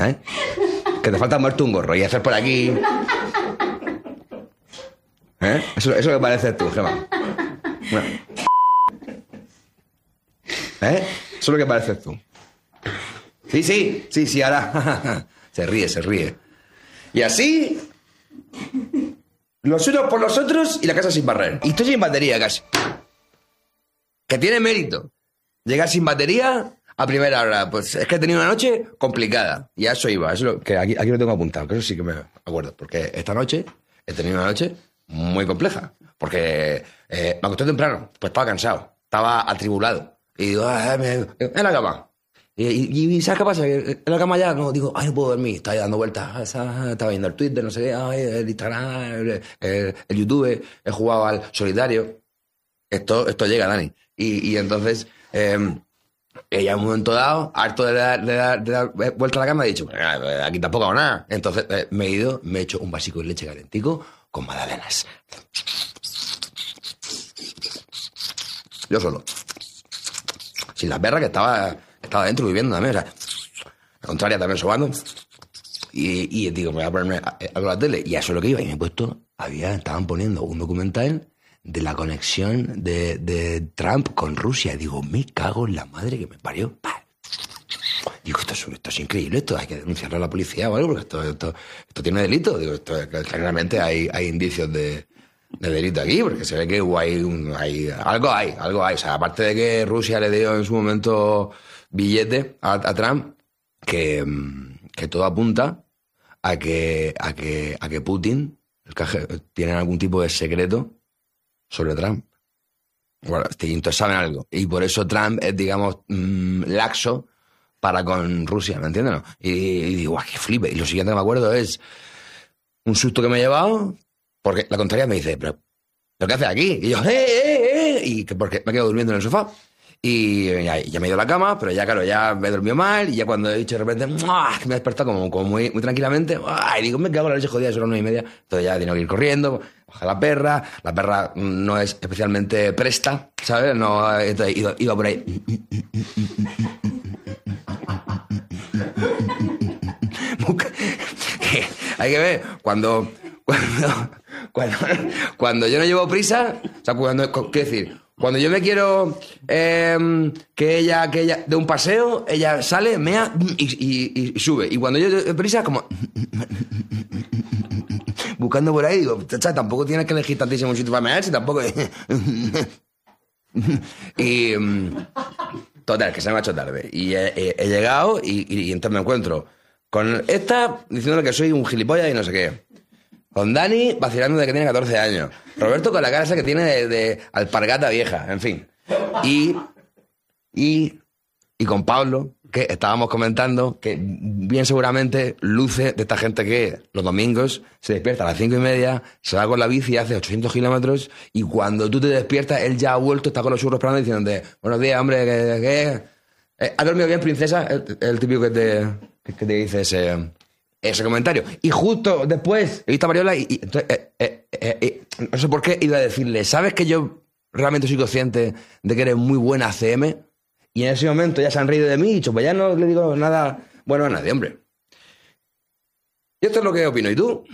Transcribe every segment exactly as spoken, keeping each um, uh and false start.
¿Eh? Que te falta muerto un gorro y hacer por aquí... ¿Eh? Eso, eso es lo que pareces tú, Gemma. Bueno. ¿Eh? Eso es lo que pareces tú. Sí, sí, sí, sí, ahora... Se ríe, se ríe. Y así... Los unos por los otros y la casa sin barrer. Y estoy sin batería casi. Que tiene mérito. Llegar sin batería a primera hora. Pues es que he tenido una noche complicada. Y a eso iba. Eso es lo que aquí, aquí lo tengo apuntado. Que eso sí que me acuerdo. Porque esta noche he tenido una noche muy compleja. Porque eh, me acosté temprano. Pues estaba cansado. Estaba atribulado. Y digo, ah, me, en la cama. Y, y, y ¿sabes qué pasa? En la cama ya no digo, ay, no puedo dormir. Estaba dando vueltas. Estaba viendo el Twitter, no sé qué. Ay, el Instagram, el, el, el YouTube. He jugado al solitario. Esto, esto llega, Dani. Y, y entonces, eh, ella en un momento dado, harto de dar, de dar, de dar vuelta a la cama, ha dicho, aquí tampoco hago nada. Entonces eh, me he ido, me he hecho un vasico de leche calentico con magdalenas. Yo solo. Sin la perra que estaba, estaba dentro viviendo también. O sea, la contraria también sobando. Y, y digo, me voy a ponerme algo a la tele. Y a eso es lo que iba. Y me he puesto, había, estaban poniendo un documental de la conexión de, de Trump con Rusia. Digo, me cago en la madre que me parió. Digo, esto es, esto es increíble, esto hay que denunciarlo a la policía o algo, porque esto, esto, esto tiene delito. Digo, esto, claramente hay, hay indicios de, de delito aquí, porque se ve que hay, un, hay algo hay, algo hay. O sea, aparte de que Rusia le dio en su momento billete a, a Trump, que, que todo apunta a que, a que, a que Putin el caje, tiene algún tipo de secreto sobre Trump. Bueno, entonces saben algo. Y por eso Trump es, digamos, mmm, laxo para con Rusia, ¿me entiendes? ¿No? Y, y digo, ¡guau, qué flipe! Y lo siguiente que me acuerdo es un susto que me he llevado, porque la contraria me dice, ¿pero, ¿pero qué haces aquí? Y yo, ¡eh, eh, eh! Y que porque me he quedado durmiendo en el sofá. Y ya, ya me he ido a la cama, pero ya, claro, ya me he dormido mal, y ya cuando he dicho de repente, ¡muah! Que me he despertado como, como muy, muy tranquilamente, ¡ah! Y digo, me cago en la leche jodida, son las nueve y media, entonces ya tengo que ir corriendo, baja la perra, la perra no es especialmente presta, ¿sabes? No, entonces iba, iba por ahí. Hay que ver, cuando, cuando, cuando, cuando yo no llevo prisa, o sea, cuando, ¿qué decir? Cuando yo me quiero eh, que ella que ella dé un paseo, ella sale, mea y, y, y sube. Y cuando yo de prisa, como buscando por ahí, digo, chacha, tampoco tienes que elegir tantísimo sitio para mear, si tampoco. Y total, que se me ha hecho tarde. Y he, he, he llegado y, y, y entonces me encuentro con esta diciéndole que soy un gilipollas y no sé qué. Con Dani vacilando de que tiene catorce años. Roberto con la cara esa que tiene de, de alpargata vieja, en fin. Y, y, y con Pablo, que estábamos comentando que bien seguramente luce de esta gente que los domingos se despierta a las cinco y media, se va con la bici, hace ochocientos kilómetros y cuando tú te despiertas, él ya ha vuelto, está con los churros esperando diciéndote, buenos días, hombre, que... que eh, ¿has dormido bien, princesa? El, el típico que te, que te dice ese... ese comentario. Y justo después he visto a Mariola y, y entonces, eh, eh, eh, eh, no sé por qué iba a decirle, ¿sabes que yo realmente soy consciente de que eres muy buena C M? Y en ese momento ya se han reído de mí y dicho, pues ya no le digo nada bueno a nadie, hombre. Y esto es lo que opino. ¿Y tú?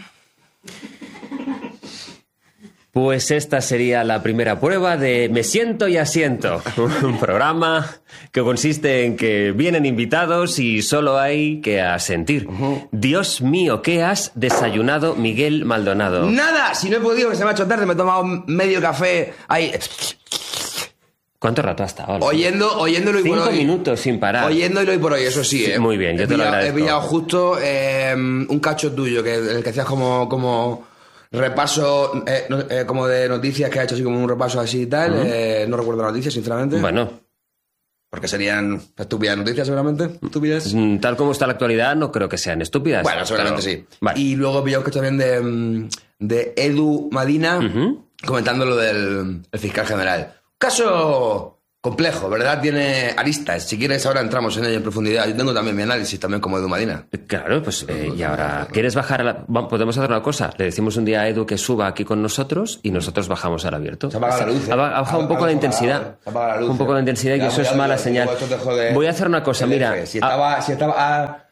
Pues esta sería la primera prueba de Me siento y asiento, un programa que consiste en que vienen invitados y solo hay que asentir. Uh-huh. Dios mío, ¿qué has desayunado, Miguel Maldonado? ¡Nada! Si no he podido, que se me ha hecho tarde, me he tomado medio café ahí. ¿Cuánto rato has estado? Oyendo, oyéndolo y por hoy. Cinco minutos sin parar. Oyéndolo y por hoy, eso sí, ¿eh? Muy bien, yo he te pillado, lo agradezco. He pillado justo eh, un cacho tuyo, que el que hacías como... como repaso eh, no, eh, como de noticias que ha hecho así como un repaso así y tal. Uh-huh. eh, no recuerdo las noticias, sinceramente. Bueno. Porque serían estúpidas noticias, seguramente. Estúpidas. Tal como está la actualidad, no creo que sean estúpidas. Bueno, seguramente pero... sí. Vale. Y luego pillamos que también de, de Edu Madina, uh-huh, comentando lo del el fiscal general. Caso complejo, ¿verdad? Tiene aristas. Si quieres, ahora entramos en ello en profundidad. Yo tengo también mi análisis, también como Edu Madina. Claro, pues, eh, y ahora, ¿quieres bajar a la...? Podemos hacer una cosa. Le decimos un día a Edu que suba aquí con nosotros y nosotros bajamos al abierto. Se apaga la luz. ¿eh? Ha bajado un poco la intensidad. Se apaga la luz. Un poco la intensidad y eso es mala señal. Voy a hacer una cosa, mira. Si estaba... Si estaba a...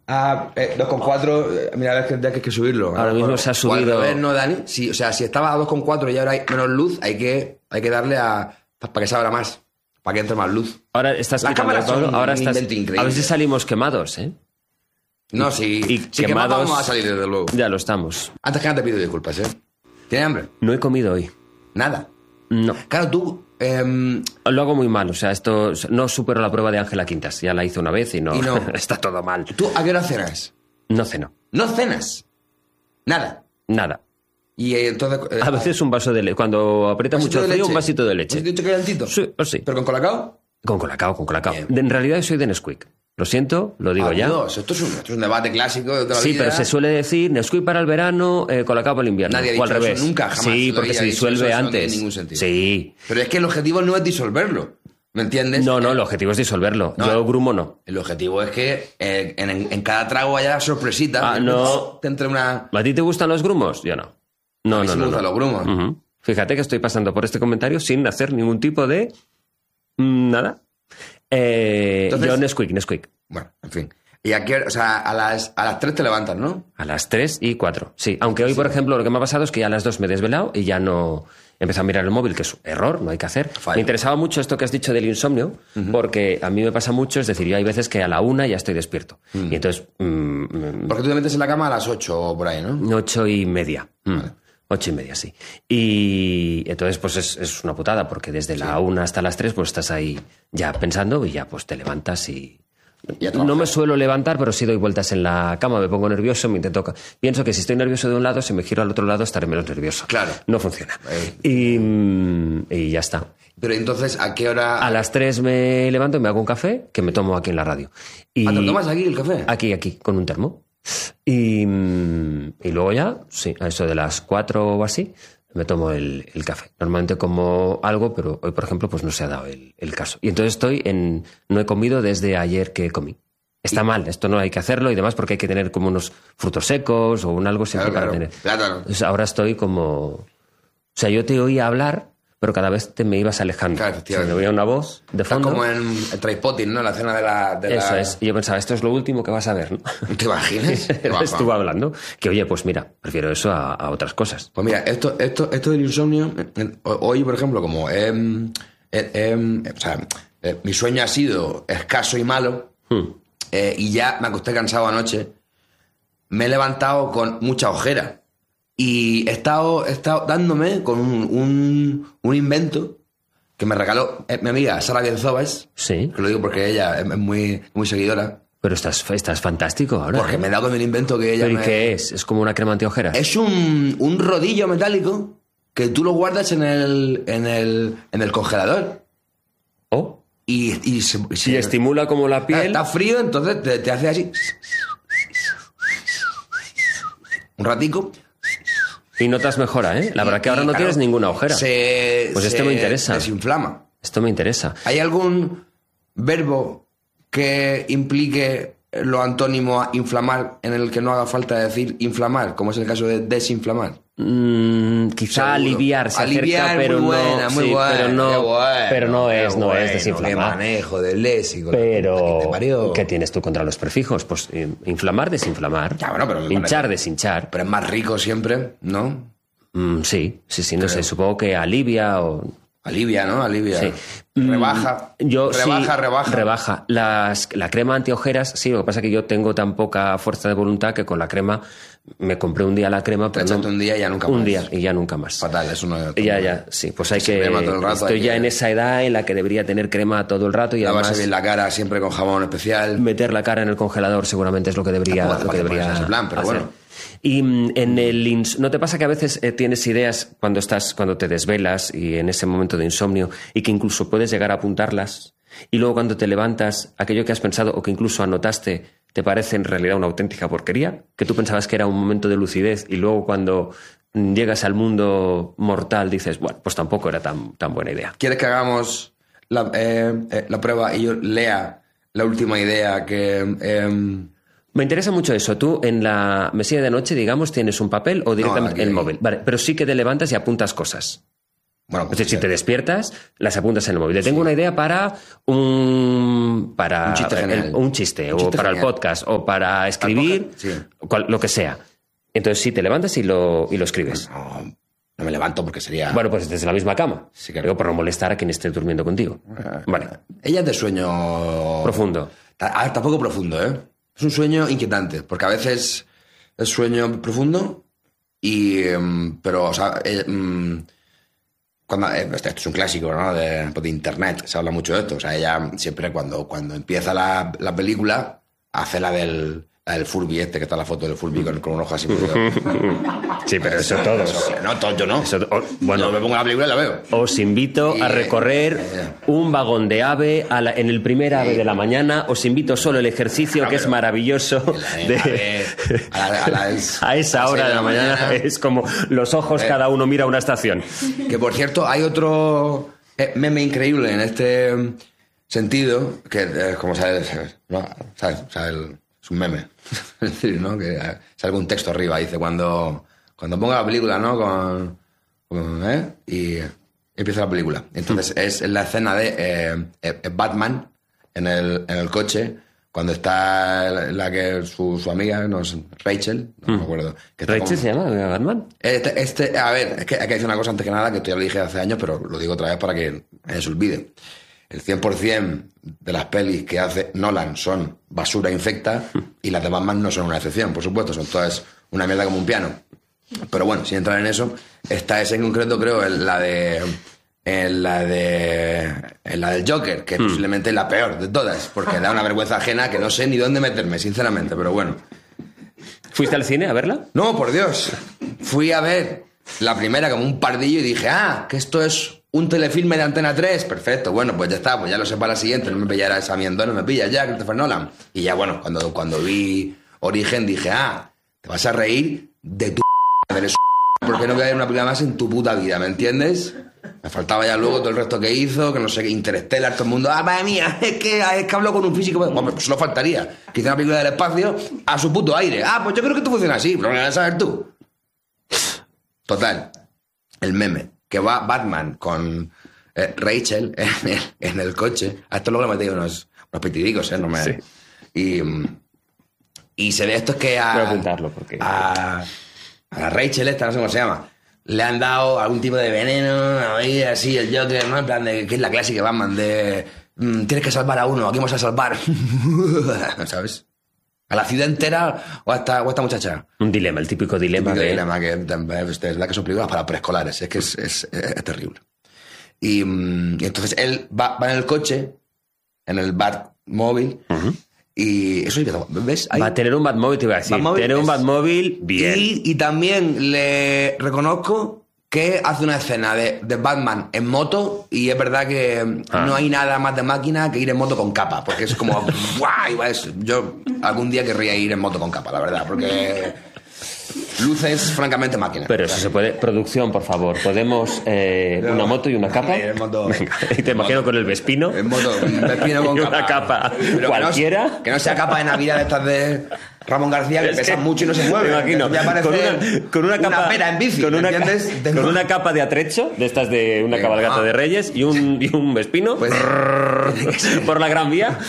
a eh, dos coma cuatro, eh, mira, es que hay que subirlo. Ahora mismo se ha subido... O al revés, ¿no, Dani? Sí, o sea, si estaba a dos coma cuatro y ahora hay menos luz, hay que, hay que darle a... para que se abra más, para que entre más luz. Ahora estás Las quitando, cámaras son Pablo, ahora un estás... invento increíble. A ver si salimos quemados, ¿eh? No, si, y si quemados vamos a salir, desde luego. Ya lo estamos. Antes que nada te pido disculpas, ¿eh? ¿Tienes hambre? No he comido hoy. Nada. No. Claro, tú... Eh, Lo hago muy mal, o sea, esto no supero la prueba de Ángela Quintas. Ya la hice una vez y no, Y no. está todo mal. ¿Tú a qué hora cenas? No ceno. No cenas. Nada. Nada. Y eh, entonces... eh, A veces un vaso de leche. Cuando aprieta ¿vasito mucho el de frío, un leche? vasito de leche. ¿Un vasito calentito? Sí, o sí. ¿Pero con colacao? Con colacao, con colacao. Bien. De- En realidad soy de Nesquik. Lo siento, lo digo ya. Dios, esto es, un, esto es un debate clásico de toda la Sí, vida. pero se suele decir Nesquik para el verano, eh, colacao para el invierno. Nadie ha o al dicho eso revés. nunca, jamás. Sí, Lo porque que se haya dicho disuelve eso no tiene antes. ningún sentido. Sí. Pero es que el objetivo no es disolverlo. ¿Me entiendes? No, no, el objetivo es disolverlo. No. Yo grumo no. El objetivo es que eh, en, en cada trago haya sorpresita. Ah, no. Te entre una... ¿A ti te gustan los grumos? Yo no. No, A mí no, sí no. me gustan no. los grumos. Ujú. Fíjate que estoy pasando por este comentario sin hacer ningún tipo de... mm, nada. Eh, Entonces- Yo Nesquik, Nesquik. Bueno, en fin. Y aquí, o sea, a las, a las tres te levantas, ¿no? A las tres y cuatro, sí. Aunque hoy, por ejemplo, lo que me ha pasado es que ya a las dos me he desvelado y ya no... He empezado a mirar el móvil, que es un error, no hay que hacer. Fallo. Me interesaba mucho esto que has dicho del insomnio, porque a mí me pasa mucho, es decir, yo hay veces que a la una ya estoy despierto. Y entonces, mm, Porque tú te metes en la cama a las ocho o por ahí, ¿no? ocho y media. Mm, Ocho y media, sí. Y entonces, pues es, es una putada, porque desde la una hasta las tres, pues estás ahí ya pensando y ya pues te levantas y... Y a trabajar. No me suelo levantar, pero sí doy vueltas en la cama, me pongo nervioso, me intento... Pienso que si estoy nervioso de un lado, si me giro al otro lado, estaré menos nervioso. Claro. No funciona. Eh. Y, mm, y ya está. Pero entonces, ¿a qué hora...? A las tres me levanto y me hago un café, que me tomo aquí en la radio. Y ¿Ah, te lo tomas aquí el café? Aquí, aquí, con un termo. Y, mm, y luego ya, sí, a eso de las cuatro o así, me tomo el, el café. Normalmente como algo, pero hoy, por ejemplo, pues no se ha dado el, el caso. Y entonces estoy en... No he comido desde ayer que comí. Está mal, esto no hay que hacerlo y demás porque hay que tener como unos frutos secos o un algo siempre Claro, para claro. tener. Plátano. Entonces ahora estoy como... O sea, yo te oía hablar, pero cada vez te me ibas alejando. Claro, O sea, efectivamente. me oía una voz de Estás fondo. como en el Trainspotting, ¿no? La escena de la... De Eso la... es. Y yo pensaba, esto es lo último que vas a ver, ¿no? ¿Te imaginas? Guau, Estuvo guau. hablando. Que oye, pues mira, prefiero eso a, a otras cosas. Pues mira, esto, esto, esto del insomnio, eh, hoy, por ejemplo, como eh, eh, eh, o sea, eh, mi sueño ha sido escaso y malo, Hmm. eh, y ya me acosté cansado anoche, me he levantado con mucha ojera. Y he estado, he estado dándome con un, un, un invento que me regaló eh, mi amiga Sara Bielzovas, Sí. que lo digo porque ella es muy, muy seguidora, Pero estás, estás fantástico ahora. porque ¿eh? me he dado con el invento que ella ¿Pero y me... qué es? ¿Es como una crema antiojeras? Es un, un rodillo metálico que tú lo guardas en el, en el, en el congelador ¿Oh? y, y, se, y se- Y estimula como la piel. Está frío, entonces te, te hace así un ratico. Y notas mejora, ¿eh? La verdad que ahora Y, no claro, tienes ninguna ojera. Se, Pues esto se me interesa. desinflama. Esto me interesa. ¿Hay algún verbo que implique lo antónimo a inflamar en el que no haga falta decir inflamar, como es el caso de desinflamar? Mm, quizá Seguro. aliviar se Aliviar, acerca, pero muy no, buena, muy sí, buena, pero no, qué bueno, pero no qué es, no bueno, es qué desinflamar. manejo del léxico. la puta que te Pero parió. ¿qué tienes tú contra los prefijos? Pues eh, inflamar, desinflamar. Ya, bueno, pero me hinchar, parece- deshinchar. Pero es más rico siempre, ¿no? Mm, sí, sí, sí, no sé, supongo que alivia o... Alivia, ¿no? Alivia. Sí. Rebaja. Mm, Yo rebaja, sí, rebaja. Rebaja. Las, la crema antiojeras, sí, lo que pasa es que yo tengo tan poca fuerza de voluntad que con la crema me compré un día la crema, Te pero echaste no- un día y ya nunca un más. día y ya nunca más. Fatal, eso no es... Ya, ya, sí, pues hay Ese que... crema todo el rato, estoy hay ya que- en esa edad en la que debería tener crema todo el rato y Lavarse además bien la cara siempre con jabón especial. meter la cara en el congelador seguramente es lo que debería, Tampoco hace lo que falta debería ponerse ese plan, pero hacer. bueno. Y mm, en el ins- ¿no te pasa que a veces eh, tienes ideas cuando estás cuando te desvelas y en ese momento de insomnio y que incluso puedes llegar a apuntarlas y luego cuando te levantas aquello que has pensado o que incluso anotaste te parece en realidad una auténtica porquería? Que tú pensabas que era un momento de lucidez y luego cuando mm, llegas al mundo mortal dices, bueno, pues tampoco era tan, tan buena idea. ¿Quieres que hagamos la, eh, eh, la prueba y yo lea la última idea que... em, Me interesa mucho eso. Tú en la mesilla de noche, digamos, tienes un papel o directamente aquí, el aquí. móvil. Vale, pero sí que te levantas y apuntas cosas. Bueno, Entonces, si te despiertas, las apuntas en el móvil. Te tengo una idea para un... Para Un chiste el- genial. un chiste, Un o chiste para genial. el podcast, o para escribir, podcast, sí. cual- lo que sea. Entonces, sí, te levantas y lo, y lo escribes. No, no me levanto porque sería... Bueno, pues desde la misma cama. Sí, claro. Digo, por no molestar a quien esté durmiendo contigo. Vale. Ella es de sueño... Profundo. Ta- ah, tampoco profundo, ¿eh? Es un sueño inquietante, porque a veces es sueño profundo y... em, pero, o sea... eh, em, cuando, eh, esto es un clásico, ¿no? De, pues, de internet, se habla mucho de esto. O sea, ella siempre cuando, cuando empieza la, la película hace la del, la del Furby este, que está la foto del Furby con, con un ojo así. Sí, pero eso todos. No, todo, yo no. Eso- o- bueno, Yo me pongo la película y la veo. os invito Y, a eh, recorrer eh, un vagón de ave a la- en el primer ave de la mañana. Os invito solo el ejercicio, Claro, que es pero- maravilloso. Eh, de- a ver, a la- a las- a esa a las hora seis de la mañana es como los ojos, Eh. cada uno mira una estación. Que por cierto, hay otro eh, meme increíble en este mm, sentido, que es como sabes, ¿no? ¿Sabes? O sea, el- es un meme. Es decir, ¿no? Que eh, sale un texto arriba, dice, cuando, cuando ponga la película, ¿no? Con, con, ¿eh? Y empieza la película. Entonces es la escena de eh, eh, Batman en el, en el coche, cuando está la, la que su, su amiga, no es Rachel, no me acuerdo. Que está ¿Rachel como- se llama Batman? este, este, a ver, es que hay que decir una cosa antes que nada, que esto ya lo dije hace años, pero lo digo otra vez para que nadie se olvide. El cien por ciento de las pelis que hace Nolan son basura infecta y las de Batman no son una excepción, por supuesto, son todas una mierda como un piano. Pero bueno, sin entrar en eso, esta es en concreto, creo, en la de... En la de. En la del Joker, que es posiblemente la peor de todas, porque da una vergüenza ajena que no sé ni dónde meterme, sinceramente, pero bueno. ¿Fuiste al cine a verla? No, por Dios. Fui a ver la primera como un pardillo y dije, ah, que esto es un telefilme de Antena tres. Perfecto, bueno, pues ya está, pues ya lo sé para la siguiente. No me pillará esa miendona, no me pilla ya, Christopher Nolan. Y ya, bueno, cuando, cuando vi Origen dije, ah, te vas a reír de tu eres porque no voy a ver una película más en tu puta vida, ¿me entiendes? Me faltaba ya luego todo el resto que hizo, que no sé qué, Interstellar, todo el mundo, ah, madre mía, es que, es que hablo con un físico. Bueno, pues solo faltaría que hiciera una película del espacio a su puto aire. Ah, pues yo creo que esto funciona así, pero lo vas a saber tú. Total, el meme, que va Batman con eh, Rachel en el, en el coche. A esto luego le metí unos, unos pitidicos, ¿eh? No me... Sí. Y, mm, y se ve esto es que a... Voy a apuntarlo, porque- A, a la Rachel esta, no sé cómo se llama, le han dado algún tipo de veneno, ahí así, el Joker, ¿no? En plan de, que es la clásica Batman de... mm, tienes que salvar a uno, aquí vamos a salvar. ¿Sabes? ¿A la ciudad entera o a esta, o a esta muchacha? Un dilema, el típico dilema Típico de... dilema que es verdad que son películas para preescolares, es que es, es, es terrible. Y, mm, y entonces él va, va en el coche, en el Batmóvil, y eso sí, ¿ves? Ahí. Va a tener un Batmóvil, te iba a decir. Batmóvil Tener un es- Batmóvil, bien. Y, y también le reconozco que hace una escena de, de Batman en moto y es verdad que Ah. no hay nada más de máquina que ir en moto con capa, porque es como guay, yo algún día querría ir en moto con capa, la verdad, porque luces francamente máquina. Pero eso se puede... Producción, por favor. ¿Podemos eh, una moto y una capa? Sí, en moto. Venga, y te imagino con el Vespino. En moto, un Vespino con Y capa. una capa Pero que cualquiera. no, que no sea capa de Navidad de estas de Ramón García, que Es pesan que mucho y no se me mueven. imagino, Ya parece con una, con una capa pera en bici, con ¿me una, ca- entiendes? De- con una capa de atrecho, de estas de una Venga, cabalgata va. de Reyes y un, y un Vespino Pues- por la Gran Vía.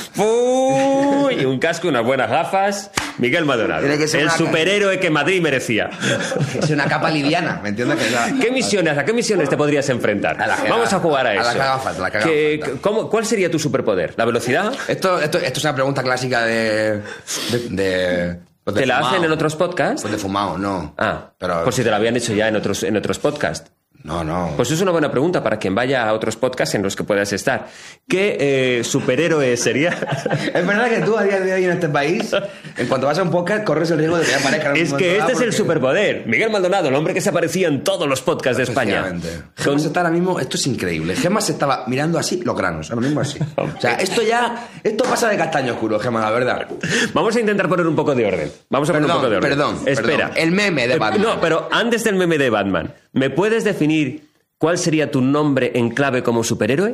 ¡Fu! Y un casco, unas buenas gafas. Miguel Maldonado, Tiene que ser el una- superhéroe que Madrid merecía. Es una capa liviana, ¿me entiendes? Que es la- ¿Qué misiones, ¿A qué misiones te podrías enfrentar? A la que- Vamos a jugar a a la eso. que haga falta, la que haga ¿Qué- falta. cómo- ¿Cuál sería tu superpoder? ¿La velocidad? Esto, esto, esto es una pregunta clásica de... de, de- pues de ¿Te la fumao. hacen en otros podcasts? Pues de fumado, no. Ah, pero... por si te la habían hecho ya en otros, en otros podcasts. No, no. Pues es una buena pregunta para quien vaya a otros podcasts en los que puedas estar. ¿Qué eh, superhéroe sería? Es verdad que tú a día de hoy en este país, en cuanto vas a un podcast, corres el riesgo de que ya aparezca en un Es momento que este dado es el porque- superpoder. Miguel Maldonado, el hombre que se aparecía en todos los podcasts de España. Efectivamente. Con- Gemas está ahora mismo, esto es increíble. Gemas se estaba mirando así los granos, ahora mismo así. O sea, esto ya, esto pasa de castaño oscuro, Gemas, la verdad. Vamos a intentar poner un poco de orden. Vamos a poner Perdón, un poco de orden. perdón, Espera. perdón. El meme de Eh, Batman. No, pero antes del meme de Batman, ¿me puedes definir cuál sería tu nombre en clave como superhéroe?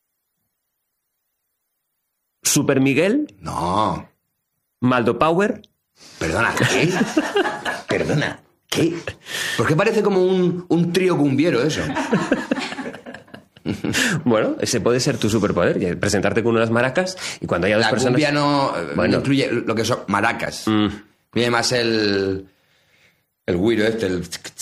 ¿Super Miguel? No. ¿Maldo Power? Perdona, ¿qué? Perdona, ¿qué? ¿Por qué parece como un, un trío cumbiero eso? Bueno, ese puede ser tu superpoder, presentarte con unas maracas y cuando haya dos La personas... cumbia no, Bueno. no incluye lo que son maracas. Mm. Incluye más el... El güiro este, el...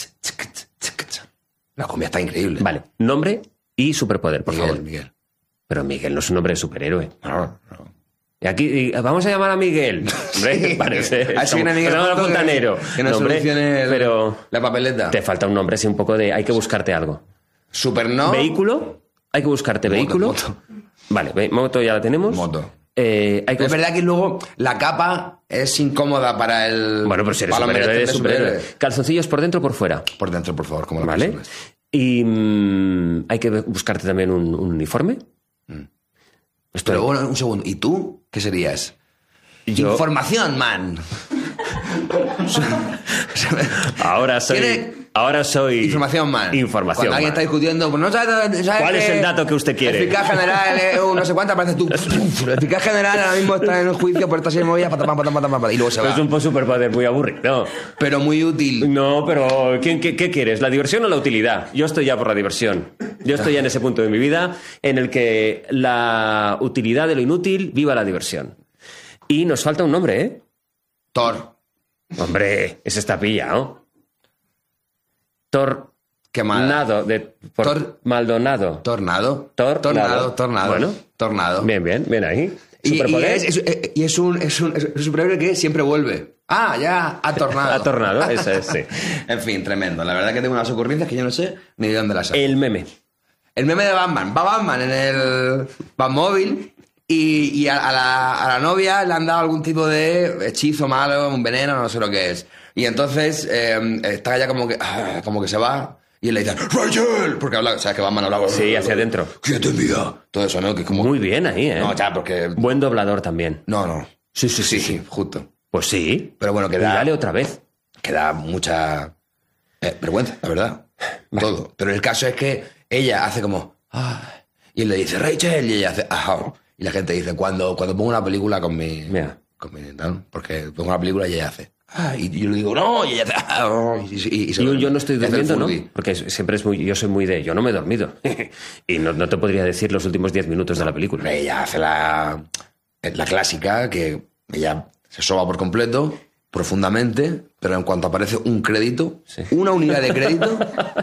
La cumbia está increíble. Vale, nombre y superpoder, por Miguel, favor. Miguel. Pero Miguel no es un nombre de superhéroe. No, no. Y aquí y vamos a llamar a Miguel. Hombre, parece. Así viene Miguel Somos- somos Ponto que- fontanero. Que nos No, hombre, solucione el- pero la papeleta. te falta un nombre así un poco de... Hay que buscarte algo. Super no. ¿Vehículo? Hay que buscarte Moto, vehículo. moto. Vale, ve- moto ya la tenemos. Moto. Eh, hay que Es verdad que luego la capa es incómoda para el... Bueno, pero si eres para los superhéroe, eres mereces de superhéroe. superhéroe. Calzoncillos por dentro o por fuera. Por dentro, por favor, como la ¿Vale? persona. Y mm, hay que buscarte también un, un uniforme. Esto Pero bueno, un segundo. ¿Y tú? ¿Qué serías? Yo- Información, man. ahora soy... Tiene- Ahora soy... Información, man. Información, Cuando alguien man. está discutiendo, pues no sabes... sabes ¿Cuál es que el dato que usted quiere? Eficaz general, eh, uh, no sé cuánta, parece tú. Eficaz general ahora mismo está en un juicio por esta serie de movidas, patapam, patapam, patapam, y luego se va. Es un superpoder muy aburrido. Pero muy útil. No, pero ¿quién, qué, qué quieres? ¿La diversión o la utilidad? Yo estoy ya por la diversión. Yo estoy ya en ese punto de mi vida en el que la utilidad de lo inútil viva la diversión. Y nos falta un nombre, ¿eh? Thor. Hombre, ese está pillado. Qué mal. Tornado. De, por Tor- Maldonado. Tornado. Tor- Tornado, nado. tornado. Bueno. Tornado. Bien, bien, bien ahí. Y, y Superpoder. es, es- es- y es un, es, un, es un superhéroe que siempre vuelve. Ah, ya, ha tornado. Ha tornado, eso es, sí. En fin, tremendo. La verdad que tengo unas ocurrencias que yo no sé ni de dónde las saco. El meme. El meme de Batman. Va Batman en el Batmóvil y, y a, a la, a la novia le han dado algún tipo de hechizo malo, un veneno, no sé lo que es. Y entonces eh, está ya como que, ah, como que se va y él le dice ¡Rachel! Porque habla, sabes que Batman habla... Sí, hacia adentro. ¿Quién te envía? Todo eso, ¿no? Que es como... Muy bien ahí, ¿eh? No, ya, porque... Buen doblador también. No, no. Sí, sí, sí, Sí, sí, justo. Pues sí. Pero bueno, que Y da, dale otra vez. que da mucha eh, vergüenza, la verdad. Todo. Pero el caso es que ella hace como... "Ah", y él le dice, Rachel, y ella hace... "Ajá". Y la gente dice, cuando, cuando pongo una película con mi... Mira. Con mi ¿no? Porque pongo una película y ella hace... "Ah", y yo le digo, no, y ella hace... "Ah", oh", y, y, y se Y un duerme. yo no estoy Hace el durmiendo, ¿no? Furby. Porque siempre es muy... Yo soy muy de... Yo no me he dormido. Y no, no te podría decir los últimos diez minutos de la película. Ella hace la, la clásica, que ella se soba por completo, profundamente, pero en cuanto aparece un crédito, Sí. una unidad de crédito...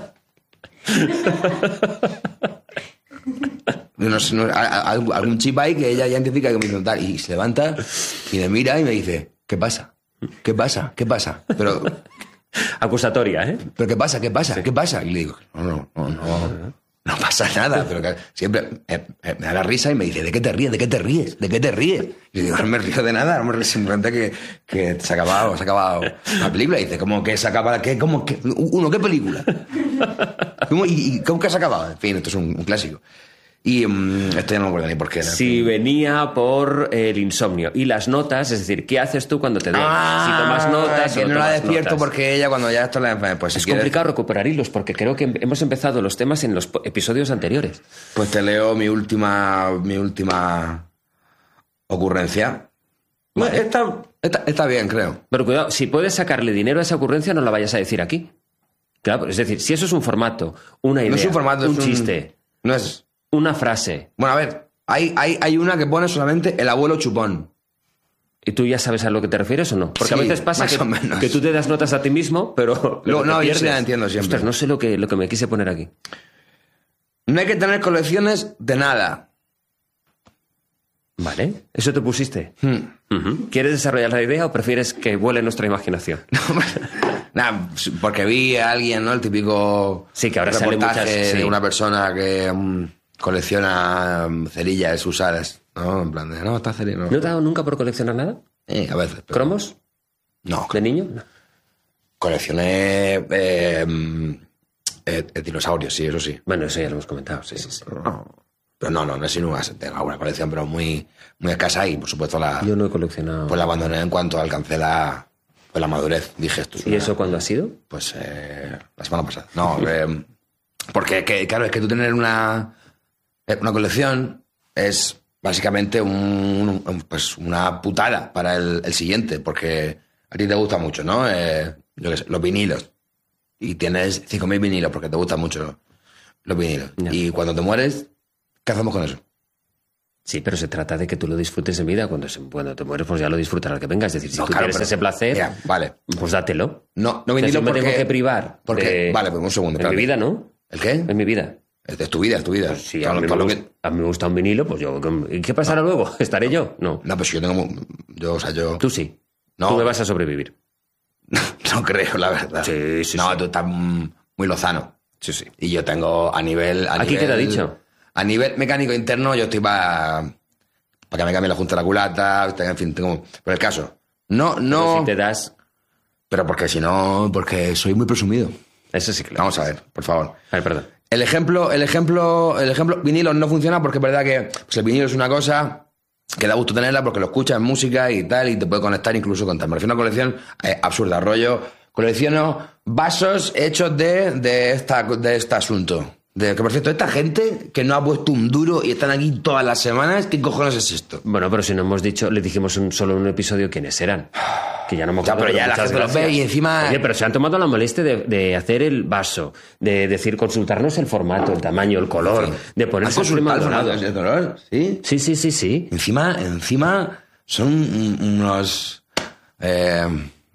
No sé, no, a- a- algún chip ahí que ella ya identifica que me dice tal, y se levanta y me mira y me dice, ¿qué pasa? ¿Qué pasa? ¿Qué pasa? Pero, Acusatoria, ¿eh? ¿pero qué pasa? ¿Qué pasa? ¿Qué pasa? Y le digo, no, no, no, no, no pasa nada, pero que siempre eh, eh, me da la risa y me dice, ¿de qué te ríes? ¿De qué te ríes? ¿De qué te ríes? Y le digo, no me río de nada, no me río, simplemente que, que se ha acabado, se ha acabado la película. Y dice, ¿cómo que se acaba? ¿Qué? ¿Cómo que? Uno, ¿qué película? ¿Cómo, y, y cómo que se ha acabado? En fin, esto es un, un clásico. Y um, esto ya no me acuerdo ni por qué era. Si venía por el insomnio. Y las notas, es decir, ¿qué haces tú cuando te duermes? si tomas notas que o no la tomas despierto notas. porque ella cuando ya esto la... Pues si Es quieres, complicado recuperar hilos porque creo que hemos empezado los temas en los po- episodios anteriores. pues te leo mi última, mi última ocurrencia. Vale. Está, está, está bien, creo. Pero cuidado, si puedes sacarle dinero a esa ocurrencia, no la vayas a decir aquí. Claro, es decir, si eso es un formato, una idea, No es un formato, un es chiste, No es... una frase, Bueno, a ver, hay, hay, hay una que pone solamente el abuelo chupón. ¿y tú ya sabes a lo que te refieres o no? Porque Sí, a veces pasa más que, o menos. que tú te das notas a ti mismo, pero... Luego, pero te no, yo pierdes. sí la entiendo siempre. Ostras, no sé lo que, lo que me quise poner aquí. No hay que tener colecciones de nada. Vale, eso te pusiste. Hmm. Ujú. ¿Quieres desarrollar la idea o prefieres que vuele nuestra imaginación? Nada, porque vi a alguien, ¿no? El típico Sí, que ahora salen reportaje muchas, sí. de una persona que mm, colecciona mm, cerillas usadas, ¿no? En plan de, no, está cerilla, no. ¿No te ha dado nunca por coleccionar nada? Eh, a veces. pero- ¿Cromos? No, ¿De niño? No. coleccioné eh, mm, eh, eh, dinosaurios, sí, eso sí. Bueno, eso ya lo hemos comentado, sí, sí, sí. Pero no, no, no es inútil. Tengo alguna colección, pero muy, muy escasa y, por supuesto, la, Yo no he coleccionado. pues la abandoné en cuanto alcancé la, pues la madurez. Dije esto. es ¿Y una- eso cuándo ha sido? Pues eh, la semana pasada. No, eh, porque, que, claro, es que tú tener una, eh, una colección es básicamente un, un- pues una putada para el, el siguiente, porque a ti te gusta mucho, ¿no? Eh, yo qué sé, los vinilos. Y tienes cinco mil vinilos porque te gustan mucho los vinilos. Ya. Y cuando te mueres, ¿Qué hacemos con eso? Sí, pero se trata de que tú lo disfrutes en vida. Cuando, se, cuando te mueres, pues ya lo disfrutarás que venga. Es decir, si No, tú claro, quieres pero- ese placer, Mira, vale. pues dátelo. No, no O sea, vinilo si me porque... tengo que privar. porque de- Vale, pues un segundo. En mi espérate. vida, ¿no? ¿El qué? En mi vida. Es de tu vida, es tu vida. Pues sí, Todo a lo- mí, todo me lo gusta, que- a mí me gusta un vinilo, pues yo... ¿Y qué pasará luego? ¿Estaré yo? No. No, pues yo tengo... mu- Yo, o sea, yo... Tú sí. No. Tú me vas a sobrevivir. No creo, la verdad. Sí, sí, No, sí. tú estás mm, muy lozano. Sí, sí. Y yo tengo a nivel... A ¿Aquí nivel, qué te ha dicho? A nivel mecánico interno yo estoy para... Para que me cambie la junta de la culata, en fin, tengo... Pero el caso, no, Pero no... si te das... Pero porque si no, porque soy muy presumido. Eso sí que lo Vamos a ver, por favor. A ver, perdón. El ejemplo, el ejemplo, el ejemplo, vinilo no funciona porque es verdad que pues el vinilo es una cosa que da gusto tenerla porque lo escuchas en música y tal, y te puede conectar incluso con tal. Me refiero a una colección eh, absurda, rollo. Colecciono vasos hechos de, de, esta, de este asunto. De que, por cierto, esta gente que no ha puesto un duro y están aquí todas las semanas, ¿qué cojones es esto? Bueno, pero si no hemos dicho, le dijimos un, solo en un episodio quiénes eran. Que ya no me Ya, acuerdo. pero ya la muchas gente los ve gracias. y encima- Oye, pero se han tomado la molestia de, de hacer el vaso, de decir, consultarnos el formato, el tamaño, el color, Sí. de ¿Has ponerse el consultado el dorado. formato de color? ¿Sí? Sí, sí, sí, sí. Encima, encima son un- unos... Eh,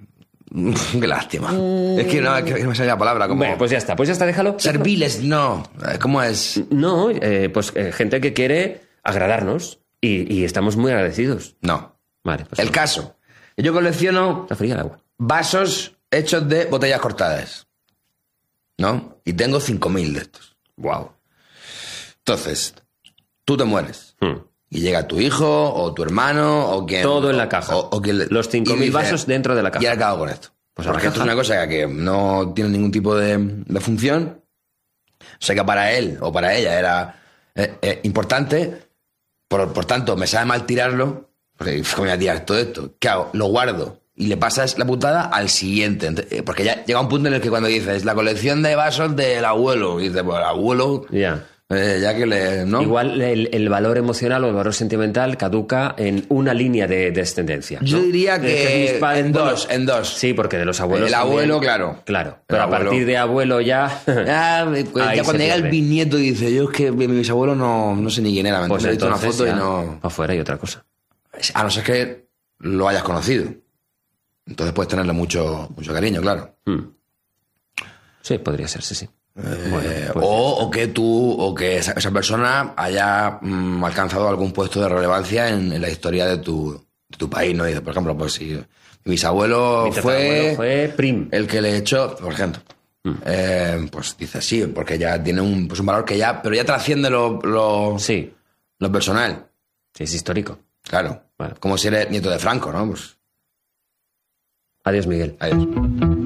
qué lástima. Es que no, es que no me sale la palabra. Como Bueno, pues ya está, pues ya está, déjalo. serviles, no. Eh, ¿Cómo es? No, eh, pues eh, gente que quiere agradarnos y, y estamos muy agradecidos. No. Vale, pues El caso. Yo colecciono está fría el agua. vasos hechos de botellas cortadas. ¿No? Y tengo cinco mil de estos. Wow. Entonces, tú te mueres. Y llega tu hijo o tu hermano o quien... Todo en la o- caja. o- o quien le- Los cinco y mil dice, vasos dentro de la caja. ¿Y ahora qué hago con esto? Pues a la Porque esto es caja. una cosa que no tiene ningún tipo de, de función. O sea que para él o para ella era eh, eh, importante. Por, por tanto, me sabe mal tirarlo. Porque, ¿cómo voy a tirar todo esto? ¿Qué hago? Lo guardo. Y le pasas la putada al siguiente. Ent- eh, Porque ya llega un punto en el que cuando dices la colección de vasos del abuelo. Y dices, pues el abuelo... Ya. eh, ya que le... ¿no? Igual el, el valor emocional o el valor sentimental caduca en una línea de descendencia. Yo ¿no? diría Es que mis padres- en bueno, dos, en dos. Sí, porque de los abuelos. El también- abuelo, claro. Claro. El Pero a abuelo. partir de abuelo ya. Ya, pues, Ahí ya cuando se llega el pierde. bisnieto dice, yo es que mi, mi bisabuelo no, no sé ni quién era, me Pues he visto una entonces foto y ya, no... afuera hay otra cosa. A no ser que lo hayas conocido. Entonces puedes tenerle mucho, mucho cariño, claro. Hmm. Sí, podría ser, sí, sí. Bueno, Eh, pues- o, o que tú, o que esa, esa persona haya mm, alcanzado algún puesto de relevancia en, en la historia de tu, de tu país, ¿no? Dice, por ejemplo, pues si mi bisabuelo Mi fue, tatarabuelo fue prim. el que le echó, por ejemplo, eh, pues dice sí, porque ya tiene un, pues un valor que ya, pero ya trasciende lo, lo, Sí, lo personal, sí, es histórico. claro. Vale. Como si eres nieto de Franco, ¿no? Pues Adiós, Miguel. adiós.